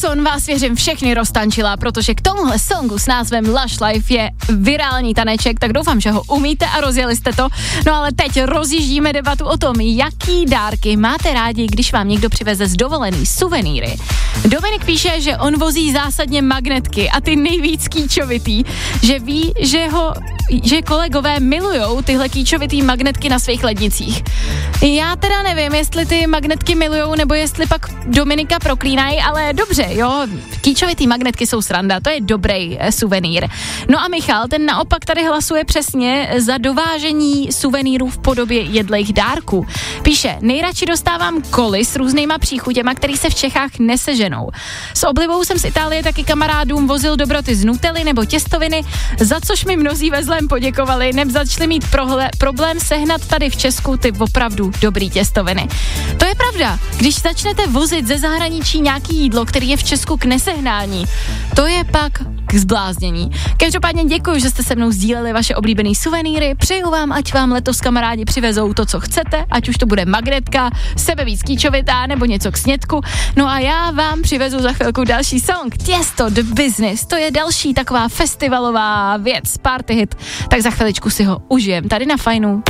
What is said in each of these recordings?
Jackson vás věřím všechny roztančila, protože k tomuhle songu s názvem Lush Life je virální taneček, tak doufám, že ho umíte a rozjeli jste to. No ale teď rozjíždíme debatu o tom, jaký dárky máte rádi, když vám někdo přiveze z dovolený suvenýry. Dominik píše, že on vozí zásadně magnetky a ty nejvíc kýčovitý, že ví, že kolegové milujou tyhle kýčovitý magnetky na svých lednicích. Já teda nevím, jestli ty magnetky milujou, nebo jestli pak Dominika proklínají, ale dobře, jo, kýčovitý magnetky jsou sranda, to je dobrý suvenýr. No a Michal, ten naopak tady hlasuje přesně za dovážení suvenýrů v podobě jedlejch dárků. Píše, nejradši dostávám koly s různýma příchutěma, který se v Čechách neseženou. S oblibou jsem z Itálie taky kamarádům vozil dobroty z Nutelly nebo těstoviny, za což mi mnozí ve zlém poděkovali, neb začali mít problém sehnat tady v Česku ty opravdu dobrý těstoviny. To je pravda, když začnete vozit ze zahraničí nějaký jídlo, který je v Česku k nesehnání, to je pak k zbláznění. Každopádně děkuji, že jste se mnou sdíleli vaše oblíbený suvenýry, přeju vám, ať vám letos kamarádi přivezou to, co chcete, ať už to bude magnetka, sebevíc kýčovitá nebo něco k snědku. No a já vám přivezu za chvilku další song, Tiesto The Business, to je další taková festivalová věc, party hit, tak za chviličku si ho užijem tady na Fajnu.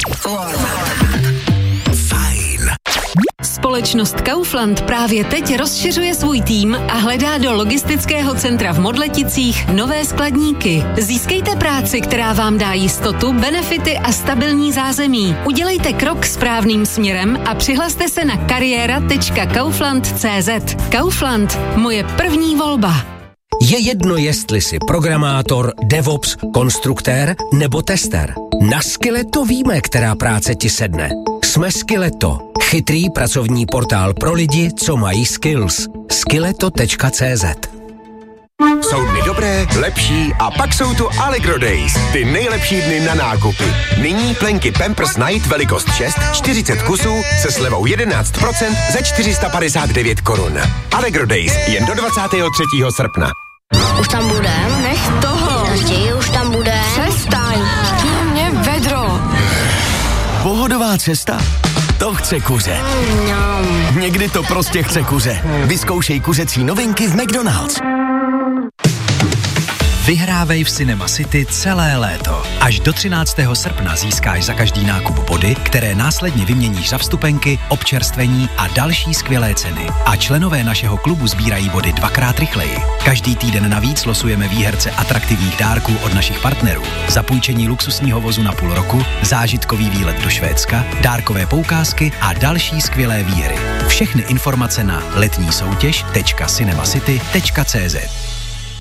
Společnost Kaufland právě teď rozšiřuje svůj tým a hledá do logistického centra v Modleticích nové skladníky. Získejte práci, která vám dá jistotu, benefity a stabilní zázemí. Udělejte krok správným směrem a přihlaste se na kariéra.kaufland.cz. Kaufland, moje první volba. Je jedno, jestli jsi programátor, DevOps, konstruktér nebo tester. Na Skilleto víme, která práce ti sedne. Jsme Skilleto, chytrý pracovní portál pro lidi, co mají skills. Skilleto.cz. Jsou dny dobré, lepší a pak jsou tu Allegro Days. Ty nejlepší dny na nákupy. Nyní plenky Pampers Night velikost 6, 40 kusů se slevou 11% za 459 korun. Allegro Days jen do 23. srpna. Už tam budem? Nech toho. Raději už tam bude. Přestaň. Mě vedro. Pohodová cesta? To chce kuře. Někdy to prostě chce kuře. Vyzkoušej kuřecí novinky v McDonald's. Vyhrávej v Cinema City celé léto. Až do 13. srpna získáš za každý nákup body, které následně vyměníš za vstupenky, občerstvení a další skvělé ceny. A členové našeho klubu sbírají body 2x rychleji. Každý týden navíc losujeme výherce atraktivních dárků od našich partnerů. Zapůjčení luxusního vozu na půl roku, zážitkový výlet do Švédska, dárkové poukázky a další skvělé výhry. Všechny informace na letnísoutěž.cinemacity.cz.